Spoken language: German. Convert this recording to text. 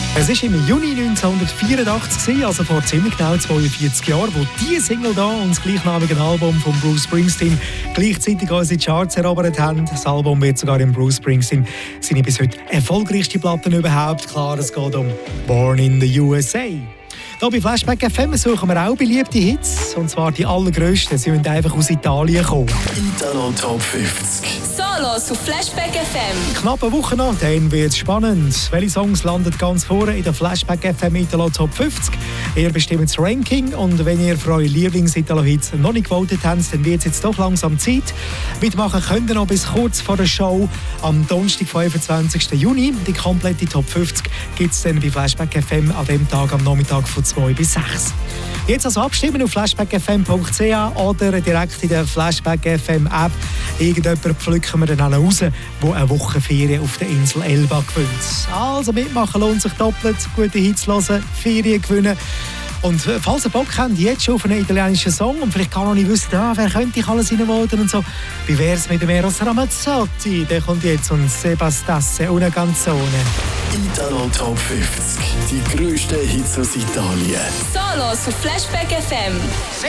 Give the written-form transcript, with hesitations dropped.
Es war im Juni 1984, also vor ziemlich genau 42 Jahren, wo diese Single hier und das gleichnamige Album von Bruce Springsteen gleichzeitig unsere Charts erobert haben. Das Album wird sogar in Bruce Springsteen seine bis heute erfolgreichste Platten überhaupt. Klar, es geht um «Born in the USA». Hier bei Flashback FM suchen wir auch beliebte Hits, und zwar die allergrössten. Sie müssen einfach aus Italien kommen. Italo Top 50. Solos auf Flashback FM. Knapp eine Woche noch, dann wird es spannend. Welche Songs landen ganz vorne in der Flashback FM Italo Top 50? Ihr bestimmt das Ranking, und wenn ihr für eure Lieblings-Italo-Hits noch nicht gewotet habt, dann wird es jetzt doch langsam Zeit. Mitmachen könnt ihr noch bis kurz vor der Show am Donnerstag, 25. Juni. Die komplette Top 50 gibt es dann bei Flashback FM an dem Tag am Nachmittag von 2 bis 6. Jetzt also abstimmen auf flashbackfm.ch oder direkt in der Flashback FM App. Irgendjemand pflücken wir dann auch raus, der eine Woche Ferien auf der Insel Elba gewinnt. Also mitmachen lohnt sich doppelt. Gute Hits hören, Ferien gewinnen. Und falls ihr Bock habt, jetzt schon auf einen italienischen Song und vielleicht gar noch nicht wissen, wer könnte ich alles reinvoten und so, wie wäre es mit dem Eros Ramazzotti? Der kommt jetzt und Sebastasse una Canzone. Italo Top 50. Die grössten Hits aus Italien. Solos auf Flashback FM.